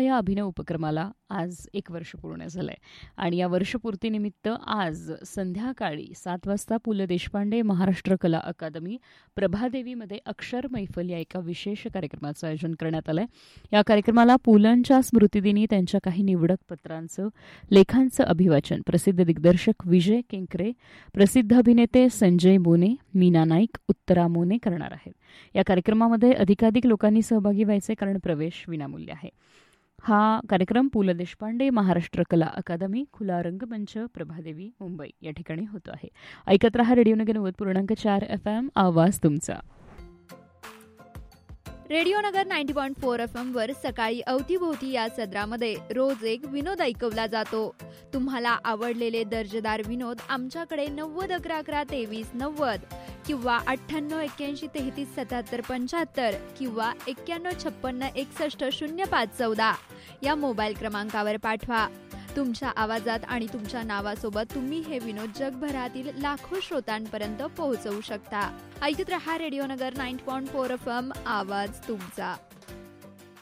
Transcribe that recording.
या अभिनव उपक्रमाला आज 1 वर्ष पूर्ण झालंय आणि या वर्षपूर्तीनिमित्त आज संध्याकाळी 7 वाजता पु ल देशपांडे महाराष्ट्र कला अकादमी प्रभादेवीमध्ये अक्षर मैफल या एका विशेष कार्यक्रमाचं आयोजन करण्यात आलंय. या कार्यक्रमाला पुलंच्या स्मृतिदिनी त्यांच्या काही निवडक पत्रांचं लेखांचं अभिवाचन प्रसिद्ध दिग्दर्शक विजय केंकरे, प्रसिद्ध अभिनेते संजय मोने, मीना नाईक, उत्तरा मोने करणार आहेत. या कार्यक्रमामध्ये अधिकाधिक लोकांनी सहभागी व्हायचे कारण प्रवेश विनामूल्य आहे. हा कार्यक्रम पु ल देशपांडे महाराष्ट्र कला अकादमी, खुला रंगमंच, प्रभादेवी, मुंबई या ठिकाणी होतो आहे. ऐकत रहा रेडिओनगर 90.4 FM, आवाज तुमचा. रेडिओनगर 90.4 FM वर सकाळी अवतीभोवती या सदरामध्ये रोज एक विनोद ऐकवला जातो. तुम्हाला आवडलेले दर्जेदार विनोद आमच्याकडे 90 11 11 23 90 किंवा 98 81 33 77 75 किंवा 91 56 61 05 14 या मोबाईल क्रमांकावर पाठवा. तुमच्या आवाजात आणि तुमच्या नावासोबत तुम्ही हे विनोद जगभरातील लाखो श्रोतांपर्यंत पोहोचवू शकता. ऐकत रहा रेडिओनगर 90.4 FM, आवाज तुमचा.